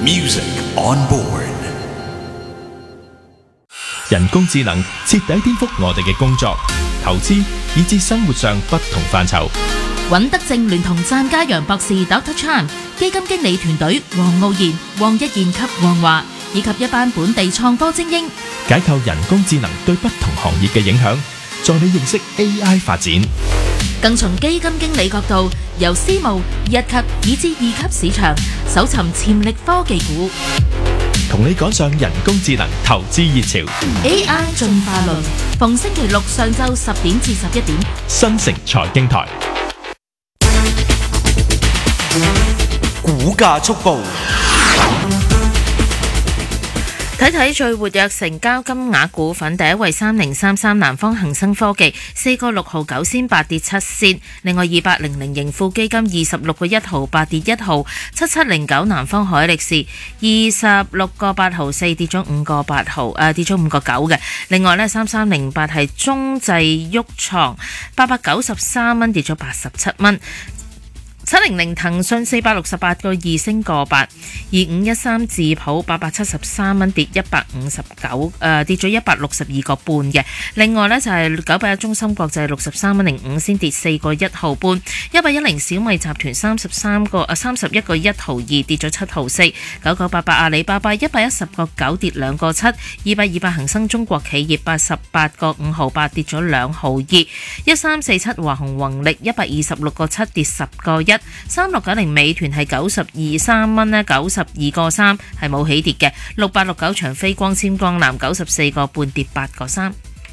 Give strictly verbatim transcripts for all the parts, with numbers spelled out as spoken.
Music on board。 人工智能徹底顛覆我哋嘅工作、投資以至生活上不同範疇。 尹德正聯同湛家陽博士 Doctor Chan、基金經理團隊黃傲然、黃一賢及黃華，以及一班本地創科精英， 解構人工智能對不同行業嘅影響，助你認識 A I 發展。 更從基金經理角度，由私募、一級以至二級市場，搜尋潛力科技股， 同你趕上人工智能投資熱潮。 A I 進化論，逢星期六上晝十點至十一點， 新城財經台。 股價速報。 睇睇最活躍成交金額股份，第一位三零三三南方恒生科技，四個六毫九仙八跌七仙。另外二八零零盈富基金二十六個一毫八跌一毫。七七零九南方海力士二十六個八毫四跌咗五個八毫，誒跌咗五個九嘅。另外呢三三零八係中製旭創八百九十三蚊跌咗八十七蚊。七零零騰訊四百六十八個二升個八，二五一三智普八百七十三蚊跌一百五十九，誒跌咗一百六十二個半嘅。另外呢，就係九八一中芯國際六十三蚊零五先跌四個一毫半，一八一零小米集團三十三個誒三十一個一毫二跌咗七毫四，九九八八阿里巴巴一百一十個九跌兩個七，二百二百恒生中國企業八十八個五毫八跌咗兩毫二，一三四七華虹宏力一百二十六個七跌十個一。三六九零美團係九十二三蚊咧，九十二個三係冇起跌嘅。六八六九長飛光纖光南九十四個半跌八個三。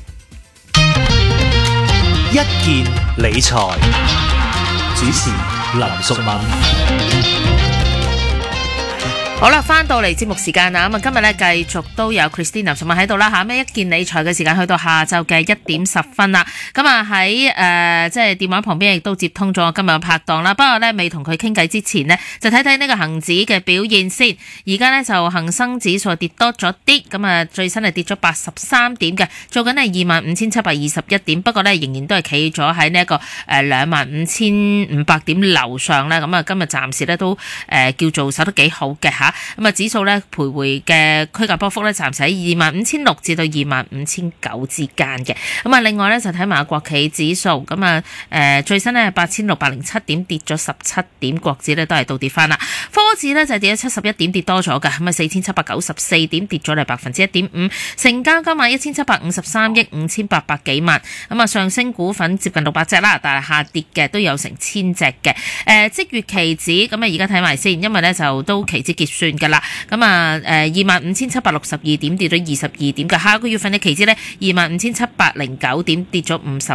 一件理財主持林淑敏。 好啦，翻到嚟節目時間啦，咁啊今日咧繼續都有 Christine 林淑敏喺度啦嚇，咩一件理財嘅時間去到下晝嘅一點十分啦，咁啊喺誒即係電話旁邊亦都接通咗我今日嘅拍檔啦，不過咧未同佢傾偈之前呢，就睇睇呢個恆指嘅表現先。而家呢，就恆生指數跌多咗啲，咁啊最新係跌咗八十三點嘅，做緊係二萬五千七百二十一點，不過咧仍然都係企咗喺呢一個誒兩萬五千五百點樓上啦，咁啊今日暫時咧都誒、呃、叫做守得幾好嘅嚇。咁啊，指數咧徘徊嘅區間波幅咧，暫時喺二萬五千六至到二萬五千九之間嘅。咁啊，另外咧就睇埋國企指數，咁啊誒最新咧係八千六百零七點，跌咗十七點，國指咧都係倒跌翻啦。科指咧就跌咗七十一點，跌多咗㗎，咁啊四千七百九十四點，跌咗嚟百分之一點五。成交金額一千七百五十三億五千八百幾萬。咁啊上升股份接近六百隻啦，但係下跌嘅都有成千隻嘅。誒即月期指咁啊，而家睇埋先，因為咧就都期指結算算噶啦，咁啊，誒，二萬五千七百六十二點跌咗二十二點嘅，下個月份嘅期指咧，二萬五千七百零九點跌咗五十